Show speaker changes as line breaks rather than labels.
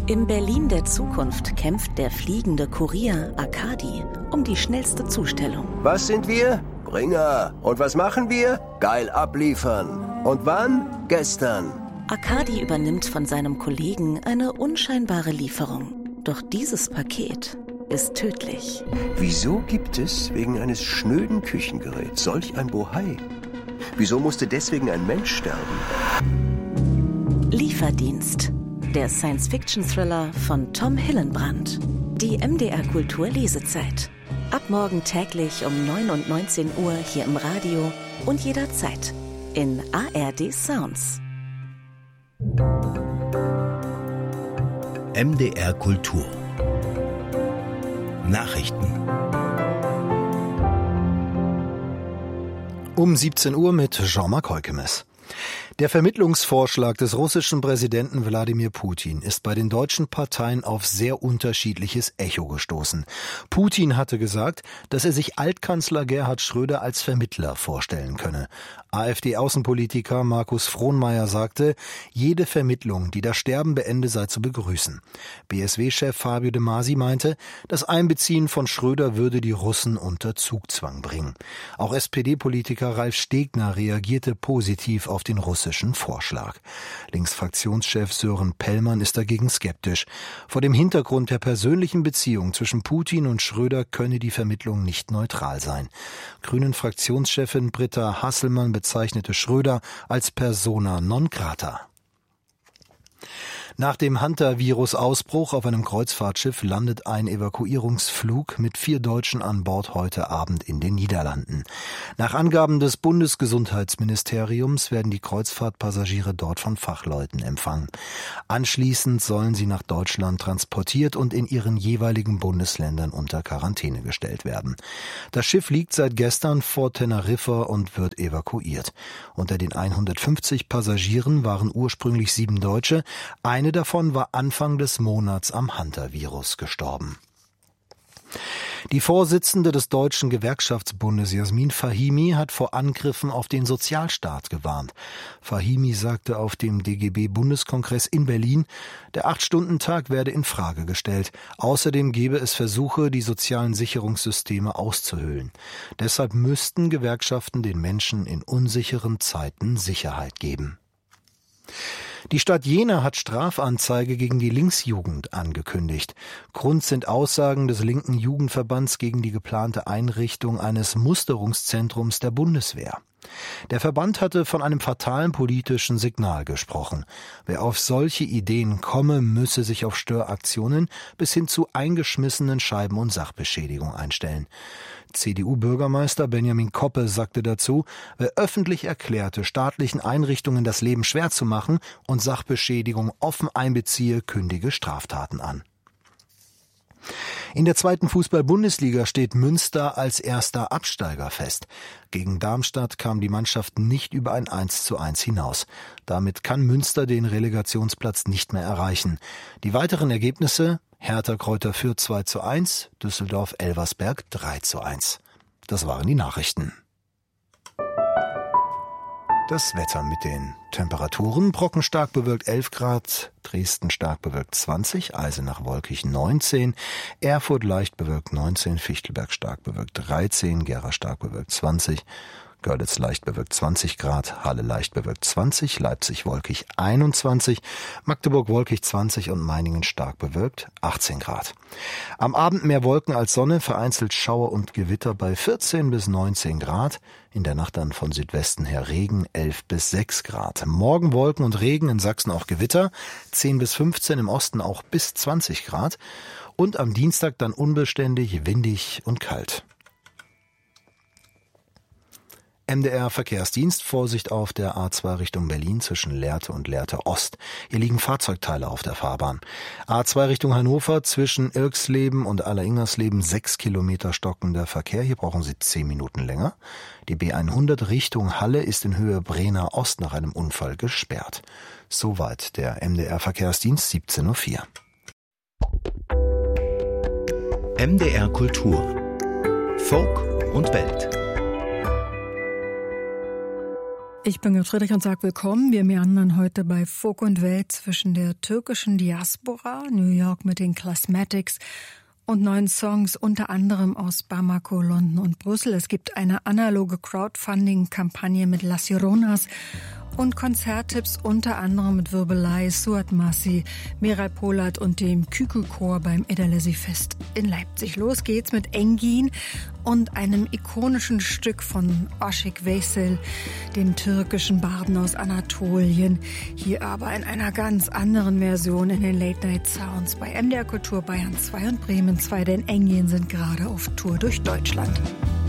Im Berlin der Zukunft kämpft der fliegende Kurier Arkadi um die schnellste Zustellung.
Was sind wir? Bringer. Und was machen wir? Geil abliefern. Und wann? Gestern.
Arkadi übernimmt von seinem Kollegen eine unscheinbare Lieferung. Doch dieses Paket ist tödlich.
Wieso gibt es wegen eines schnöden Küchengeräts solch ein Bohai? Wieso musste deswegen ein Mensch sterben?
Lieferdienst. Der Science-Fiction-Thriller von Tom Hillenbrand. Die MDR Kultur Lesezeit. Ab morgen täglich um 9 und 19 Uhr hier im Radio und jederzeit in ARD Sounds.
MDR Kultur. Nachrichten.
Um 17 Uhr mit Jean-Marc Heukemes. Der Vermittlungsvorschlag des russischen Präsidenten Wladimir Putin ist bei den deutschen Parteien auf sehr unterschiedliches Echo gestoßen. Putin hatte gesagt, dass er sich Altkanzler Gerhard Schröder als Vermittler vorstellen könne. AfD-Außenpolitiker Markus Frohnmayer sagte, jede Vermittlung, die das Sterben beende, sei zu begrüßen. BSW-Chef Fabio De Masi meinte, das Einbeziehen von Schröder würde die Russen unter Zugzwang bringen. Auch SPD-Politiker Ralf Stegner reagierte positiv auf den russischen Vorschlag. Linksfraktionschef Sören Pellmann ist dagegen skeptisch. Vor dem Hintergrund der persönlichen Beziehung zwischen Putin und Schröder könne die Vermittlung nicht neutral sein. Grünen-Fraktionschefin Britta Hasselmann bezeichnete Schröder als persona non grata. Nach dem Hunter-Virus-Ausbruch auf einem Kreuzfahrtschiff landet ein Evakuierungsflug mit 4 Deutschen an Bord heute Abend in den Niederlanden. Nach Angaben des Bundesgesundheitsministeriums werden die Kreuzfahrtpassagiere dort von Fachleuten empfangen. Anschließend sollen sie nach Deutschland transportiert und in ihren jeweiligen Bundesländern unter Quarantäne gestellt werden. Das Schiff liegt seit gestern vor Teneriffa und wird evakuiert. Unter den 150 Passagieren waren ursprünglich 7 Deutsche. Eine davon war Anfang des Monats am Hunter-Virus gestorben. Die Vorsitzende des Deutschen Gewerkschaftsbundes Jasmin Fahimi hat vor Angriffen auf den Sozialstaat gewarnt. Fahimi sagte auf dem DGB-Bundeskongress in Berlin, der 8-Stunden-Tag werde in Frage gestellt. Außerdem gebe es Versuche, die sozialen Sicherungssysteme auszuhöhlen. Deshalb müssten Gewerkschaften den Menschen in unsicheren Zeiten Sicherheit geben. Die Stadt Jena hat Strafanzeige gegen die Linksjugend angekündigt. Grund sind Aussagen des linken Jugendverbands gegen die geplante Einrichtung eines Musterungszentrums der Bundeswehr. Der Verband hatte von einem fatalen politischen Signal gesprochen. Wer auf solche Ideen komme, müsse sich auf Störaktionen bis hin zu eingeschmissenen Scheiben und Sachbeschädigung einstellen. CDU-Bürgermeister Benjamin Koppe sagte dazu, wer öffentlich erklärte, staatlichen Einrichtungen das Leben schwer zu machen und Sachbeschädigung offen einbeziehe, kündige Straftaten an. In der 2. Fußball-Bundesliga steht Münster als erster Absteiger fest. Gegen Darmstadt kam die Mannschaft nicht über ein 1:1 hinaus. Damit kann Münster den Relegationsplatz nicht mehr erreichen. Die weiteren Ergebnisse: Hertha Kräuter Fürth 2:1, Düsseldorf Elversberg 3:1. Das waren die Nachrichten. Das Wetter mit den Temperaturen: Brocken stark bewölkt 11 Grad, Dresden stark bewölkt 20, Eisenach wolkig 19, Erfurt leicht bewölkt 19, Fichtelberg stark bewölkt 13, Gera stark bewölkt 20, Görlitz leicht bewölkt 20 Grad, Halle leicht bewölkt 20, Leipzig wolkig 21, Magdeburg wolkig 20 und Meiningen stark bewölkt 18 Grad. Am Abend mehr Wolken als Sonne, vereinzelt Schauer und Gewitter bei 14 bis 19 Grad. In der Nacht dann von Südwesten her Regen 11 bis 6 Grad. Morgen Wolken und Regen, in Sachsen auch Gewitter, 10 bis 15, im Osten auch bis 20 Grad. Und am Dienstag dann unbeständig, windig und kalt. MDR Verkehrsdienst, Vorsicht auf der A2 Richtung Berlin zwischen Lehrte und Lehrte Ost. Hier liegen Fahrzeugteile auf der Fahrbahn. A2 Richtung Hannover zwischen Irksleben und Alleringhersleben 6 Kilometer stockender Verkehr. Hier brauchen Sie 10 Minuten länger. Die B100 Richtung Halle ist in Höhe Brenner Ost nach einem Unfall gesperrt. Soweit der MDR Verkehrsdienst, 17:04 Uhr.
MDR Kultur. Folk und Welt.
Ich bin Gerd Friedrich und sage willkommen. Wir meandern heute bei Folk und Welt zwischen der türkischen Diaspora, New York mit den Classmatics und neuen Songs, unter anderem aus Bamako, London und Brüssel. Es gibt eine analoge Crowdfunding-Kampagne mit Las Lloronas und Konzerttipps unter anderem mit Wirbelei, Suat Masi, Miray Polat und dem Kükü-Chor beim Ederlezi-Fest in Leipzig. Los geht's mit Engin und einem ikonischen Stück von Aşık Veysel, dem türkischen Barden aus Anatolien. Hier aber in einer ganz anderen Version in den Late-Night-Sounds bei MDR Kultur Bayern 2 und Bremen 2, denn Engin sind gerade auf Tour durch Deutschland.